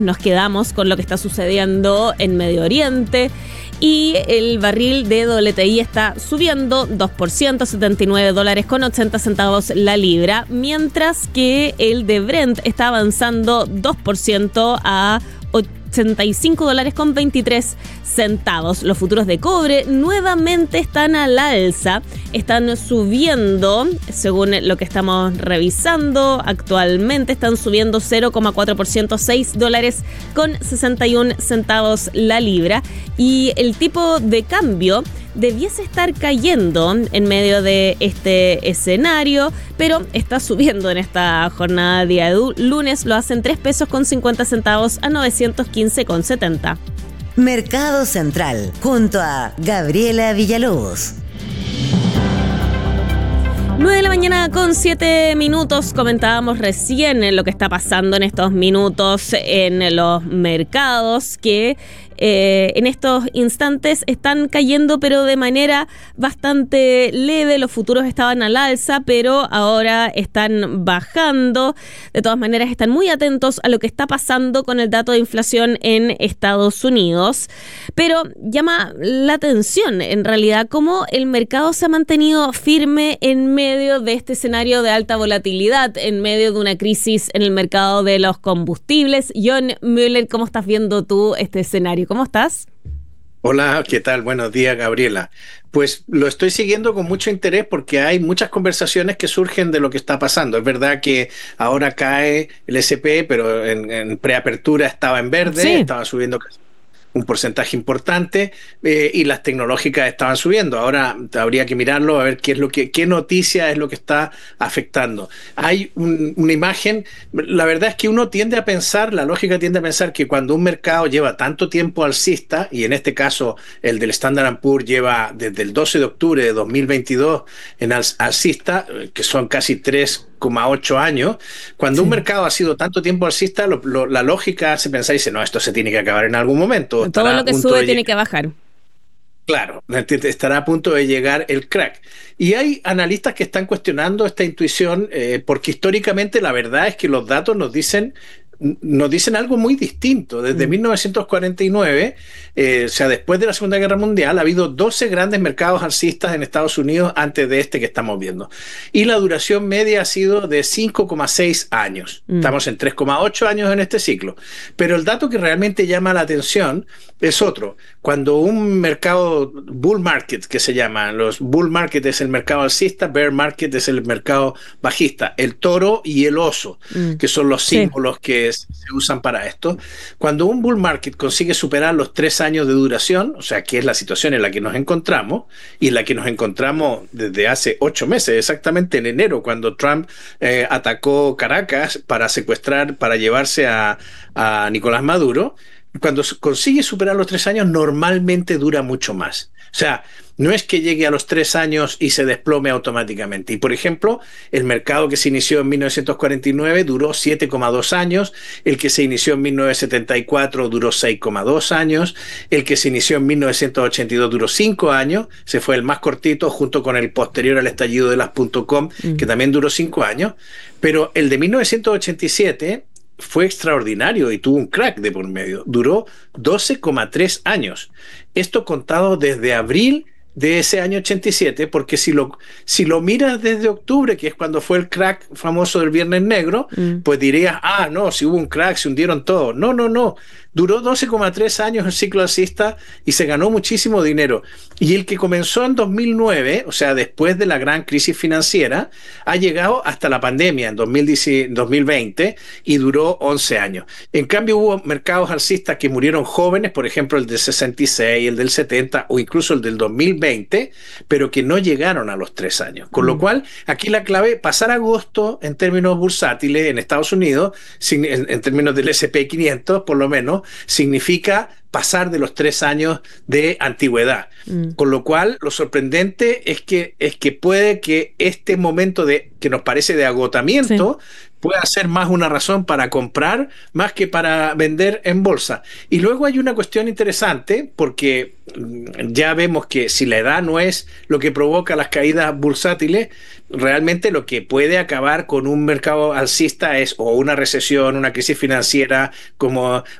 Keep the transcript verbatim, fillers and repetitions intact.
Nos quedamos con lo que está sucediendo en Medio Oriente y el barril de W T I está subiendo dos por ciento, setenta y nueve dólares con ochenta centavos la libra, mientras que el de Brent está avanzando dos por ciento a ochenta y cinco dólares con veintitrés centavos. Los futuros de cobre nuevamente están al alza, están subiendo, según lo que estamos revisando actualmente, están subiendo cero coma cuatro por ciento, seis dólares con sesenta y un centavos la libra, y el tipo de cambio debiese estar cayendo en medio de este escenario, pero está subiendo en esta jornada día de lunes, lo hacen tres pesos con cincuenta centavos a novecientos quince con setenta. Mercado Central, junto a Gabriela Villalobos. nueve de la mañana con siete minutos. Comentábamos recién lo que está pasando en estos minutos en los mercados, que eh, en estos instantes están cayendo, pero de manera bastante leve. Los futuros estaban al alza, pero ahora están bajando. De todas maneras, están muy atentos a lo que está pasando con el dato de inflación en Estados Unidos. Pero llama la atención, en realidad, cómo el mercado se ha mantenido firme en medio de este escenario de alta volatilidad, en medio de una crisis en el mercado de los combustibles. John Müller, ¿cómo estás viendo tú este escenario? ¿Cómo estás? Hola, ¿qué tal? Buenos días, Gabriela. Pues lo estoy siguiendo con mucho interés porque hay muchas conversaciones que surgen de lo que está pasando. Es verdad que ahora cae el ese pe, pero en, en preapertura estaba en verde, sí. Estaba subiendo casi un porcentaje importante, eh, y las tecnológicas estaban subiendo. Ahora habría que mirarlo a ver qué es lo que, qué noticia es lo que está afectando. Hay un, una imagen, la verdad es que uno tiende a pensar, la lógica tiende a pensar que cuando un mercado lleva tanto tiempo alcista, y en este caso el del Standard and Poor's lleva desde el doce de octubre de dos mil veintidós en alcista, que son casi tres coma ocho años, cuando sí. un mercado ha sido tanto tiempo alcista, lo, lo, la lógica hace pensar y dice, no, esto se tiene que acabar en algún momento. Todo lo que sube tiene que bajar. Claro, estará a punto de llegar el crack. Y hay analistas que están cuestionando esta intuición, eh, porque históricamente la verdad es que los datos nos dicen nos dicen algo muy distinto. Desde mm. mil novecientos cuarenta y nueve, eh, o sea, después de la Segunda Guerra Mundial, ha habido doce grandes mercados alcistas en Estados Unidos antes de este que estamos viendo. Y la duración media ha sido de cinco coma seis años. Mm. Estamos en tres coma ocho años en este ciclo. Pero el dato que realmente llama la atención es otro. Cuando un mercado bull market, que se llama, los bull market es el mercado alcista, bear market es el mercado bajista, el toro y el oso, mm. que son los símbolos sí. que se usan para esto. Cuando un bull market consigue superar los tres años de duración, o sea, que es la situación en la que nos encontramos, y en la que nos encontramos desde hace ocho meses, exactamente en enero, cuando Trump eh, atacó Caracas para secuestrar, para llevarse a, a Nicolás Maduro, cuando consigue superar los tres años, normalmente dura mucho más. O sea, no es que llegue a los tres años y se desplome automáticamente. Y, por ejemplo, el mercado que se inició en mil novecientos cuarenta y nueve duró siete coma dos años, el que se inició en mil novecientos setenta y cuatro duró seis coma dos años, el que se inició en mil novecientos ochenta y dos duró cinco años, se fue el más cortito junto con el posterior al estallido de las .com, mm. que también duró cinco años, pero el de mil novecientos ochenta y siete fue extraordinario y tuvo un crack de por medio. Duró doce coma tres años. Esto contado desde abril de ese año ochenta y siete, porque si lo, si lo miras desde octubre, que es cuando fue el crack famoso del Viernes Negro, mm. pues dirías, ah, no, si hubo un crack, se hundieron todos. No, no, no. Duró doce coma tres años el ciclo alcista y se ganó muchísimo dinero. Y el que comenzó en dos mil nueve, o sea, después de la gran crisis financiera, ha llegado hasta la pandemia en dos mil veinte y duró once años. En cambio, hubo mercados alcistas que murieron jóvenes, por ejemplo, el del sesenta y seis, el del setenta o incluso el del dos mil veinte, pero que no llegaron a los tres años. Con mm. lo cual, aquí la clave, pasar agosto en términos bursátiles en Estados Unidos, en, en términos del ese pe quinientos, por lo menos, significa pasar de los tres años de antigüedad. Mm. Con lo cual, lo sorprendente es que, es que puede que este momento de que nos parece de agotamiento sí. pueda ser más una razón para comprar más que para vender en bolsa. Y luego hay una cuestión interesante, porque ya vemos que si la edad no es lo que provoca las caídas bursátiles, realmente lo que puede acabar con un mercado alcista es o una recesión, una crisis financiera como